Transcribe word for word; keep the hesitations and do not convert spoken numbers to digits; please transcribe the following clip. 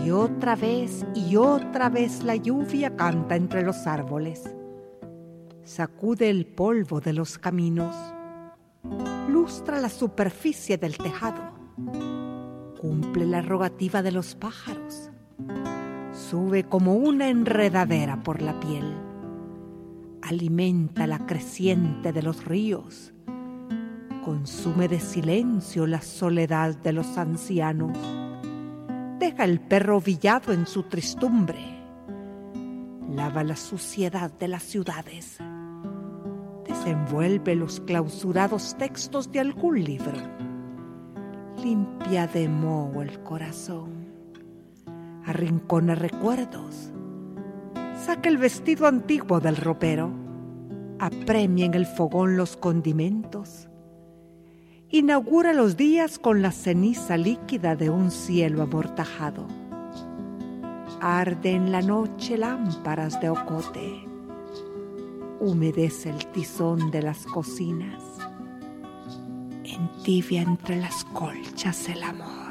Y otra vez y otra vez la lluvia canta entre los árboles. Sacude el polvo de los caminos. Lustra la superficie del tejado. Cumple la rogativa de los pájaros. Sube como una enredadera por la piel. Alimenta la creciente de los ríos. Consume de silencio la soledad de los ancianos. Deja el perro villado en su tristumbre. Lava la suciedad de las ciudades. Desenvuelve los clausurados textos de algún libro. Limpia de moho el corazón. Arrincona recuerdos. Saca el vestido antiguo del ropero. Apremia en el fogón los condimentos. Inaugura los días con la ceniza líquida de un cielo amortajado. Arde en la noche lámparas de ocote. Humedece el tizón de las cocinas. Entibia entre las colchas el amor.